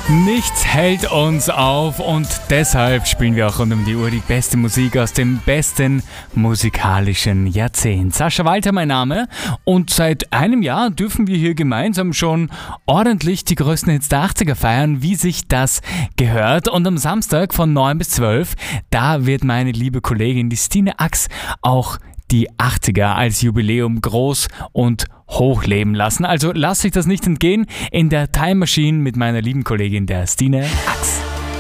Nichts hält uns auf und deshalb spielen wir auch rund um die Uhr die beste Musik aus dem besten musikalischen Jahrzehnt. Sascha Walter mein Name und seit einem Jahr dürfen wir hier gemeinsam schon ordentlich die größten Hits der 80er feiern, wie sich das gehört. Und am Samstag von 9 bis 12, da wird meine liebe Kollegin, die Stine Ax, auch die 80er als Jubiläum groß und hochleben lassen. Also lasst euch das nicht entgehen in der Time Machine mit meiner lieben Kollegin, der Stine Ax.